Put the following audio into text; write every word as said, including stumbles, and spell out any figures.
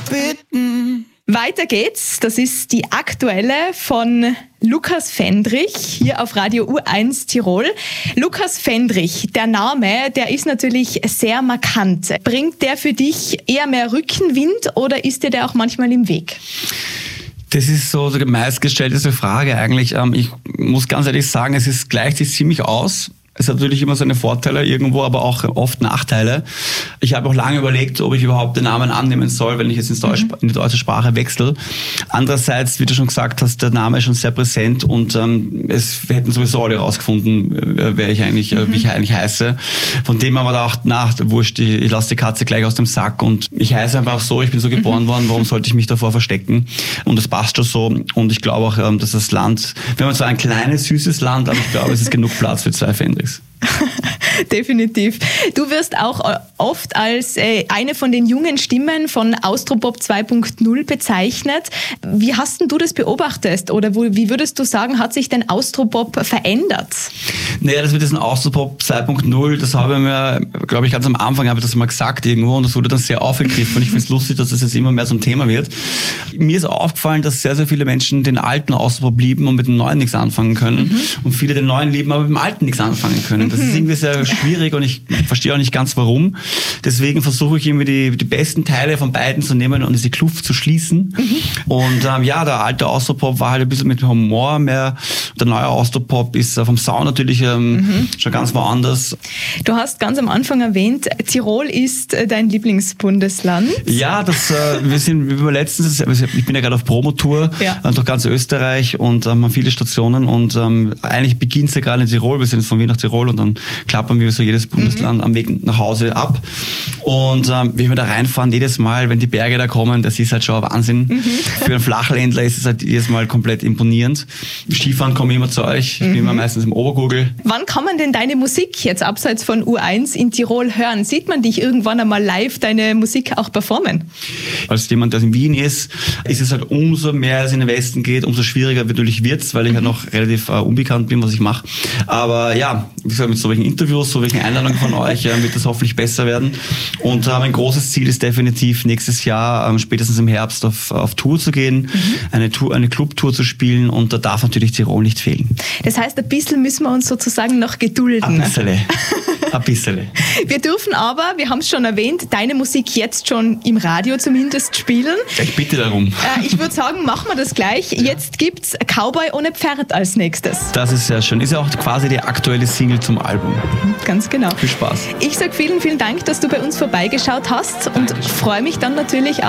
bitten. Weiter geht's. Das ist die aktuelle von Lukas Fendrich hier auf Radio U eins Tirol. Lukas Fendrich, der Name, der ist natürlich sehr markant. Bringt der für dich eher mehr Rückenwind oder ist dir der auch manchmal im Weg? Das ist so die meistgestellteste Frage eigentlich. Ich muss ganz ehrlich sagen, es ist, gleicht sich ziemlich aus. Es hat natürlich immer seine Vorteile irgendwo, aber auch oft Nachteile. Ich habe auch lange überlegt, ob ich überhaupt den Namen annehmen soll, wenn ich jetzt ins Deutsch, in die deutsche Sprache wechsle. Andererseits, wie du schon gesagt hast, der Name ist schon sehr präsent und ähm, es wir hätten sowieso alle rausgefunden, äh, wer ich eigentlich, äh, wie ich eigentlich heiße. Von dem haben wir gedacht, na, wurscht, ich, ich lasse die Katze gleich aus dem Sack und ich heiße einfach so, ich bin so geboren worden, warum sollte ich mich davor verstecken? Und das passt schon so und ich glaube auch, ähm, dass das Land, wir haben zwar ein kleines, süßes Land, aber ich glaube, es ist genug Platz für zwei Fendrichs. Definitiv. Du wirst auch oft als äh, eine von den jungen Stimmen von Austropop zwei Punkt null bezeichnet. Wie hast denn du das beobachtet? Oder wo, wie würdest du sagen, hat sich denn Austropop verändert? Naja, das mit diesem Austropop zwei Punkt null, das habe ich mir, glaube ich, ganz am Anfang habe ich das mal gesagt irgendwo und das wurde dann sehr aufgegriffen und ich finde es lustig, dass das jetzt immer mehr zum Thema wird. Mir ist aufgefallen, dass sehr, sehr viele Menschen den alten Austropop lieben und mit dem neuen nichts anfangen können mhm. und viele den neuen lieben, aber mit dem alten nichts anfangen können. Das ist irgendwie sehr schwierig und ich verstehe auch nicht ganz warum. Deswegen versuche ich irgendwie die, die besten Teile von beiden zu nehmen und diese Kluft zu schließen. Mhm. Und ähm, ja, der alte Austropop war halt ein bisschen mit Humor mehr. Der neue Austropop ist äh, vom Sound natürlich ähm, mhm. schon ganz woanders. Du hast ganz am Anfang erwähnt, Tirol ist äh, dein Lieblingsbundesland. Ja, das, äh, wir sind wie wir letztens, ich bin ja gerade auf Promotour ja. äh, durch ganz Österreich und ähm, haben viele Stationen und ähm, eigentlich beginnt es ja gerade in Tirol. Wir sind jetzt von Wien nach Tirol und dann klappern wir so jedes Bundesland mhm. am Weg nach Hause ab. Und ähm, wenn wir da reinfahren, jedes Mal, wenn die Berge da kommen, das ist halt schon ein Wahnsinn. Mhm. Für einen Flachländler ist es halt jedes Mal komplett imponierend. Skifahren komme ich immer zu euch. Ich mhm. bin immer meistens im Obergurgel. Wann kann man denn deine Musik jetzt abseits von U eins in Tirol hören? Sieht man dich irgendwann einmal live deine Musik auch performen? Als jemand, der in Wien ist, ist es halt umso mehr, als es in den Westen geht, umso schwieriger natürlich wird's, weil ich mhm. halt noch relativ äh, unbekannt bin, was ich mache. Aber ja, wie gesagt, mit solchen Interviews, solchen Einladungen von euch äh, wird das hoffentlich besser werden. Und äh, mein großes Ziel ist definitiv nächstes Jahr, ähm, spätestens im Herbst, auf, auf Tour zu gehen, mhm. eine Tour, eine Clubtour zu spielen und da darf natürlich Tirol nicht fehlen. Das heißt, ein bisschen müssen wir uns sozusagen noch gedulden. Ein bisschen. Ein bisschen. Wir dürfen aber, wir haben es schon erwähnt, deine Musik jetzt schon im Radio zumindest spielen. Ich bitte darum. Äh, ich würde sagen, machen wir das gleich. Ja. Jetzt gibt's Cowboy ohne Pferd als nächstes. Das ist sehr schön. Ist ja auch quasi die aktuelle Single zum Album. Ganz genau. Viel Spaß. Ich sage vielen, vielen Dank, dass du bei uns vorbeigeschaut hast und freue mich dann natürlich auch